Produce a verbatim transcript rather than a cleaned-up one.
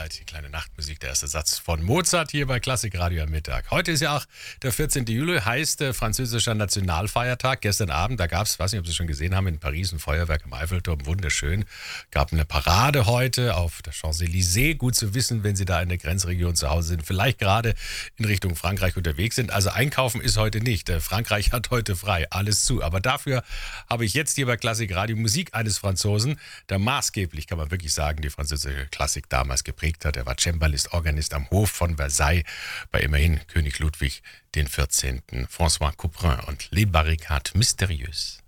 Twilight, die kleine Nachtmusik, der erste Satz von Mozart hier bei Klassikradio am Mittag. Heute ist ja auch der vierzehnte Juli, heißt äh, französischer Nationalfeiertag. Gestern Abend, da gab es, weiß nicht, ob Sie es schon gesehen haben, in Paris ein Feuerwerk im Eiffelturm, wunderschön. Gab eine Parade heute auf der Champs-Élysées. Gut zu wissen, wenn Sie da in der Grenzregion zu Hause sind, vielleicht gerade in Richtung Frankreich unterwegs sind. Also einkaufen ist heute nicht. Äh, Frankreich hat heute frei, alles zu. Aber dafür habe ich jetzt hier bei Klassikradio Musik eines Franzosen, der maßgeblich, kann man wirklich sagen, die französische Klassik damals geprägt hat. Er war Cembalist, Organist am Hof von Versailles bei immerhin König Ludwig den vierzehnten. François Couperin und Les Barricades Mystérieuses.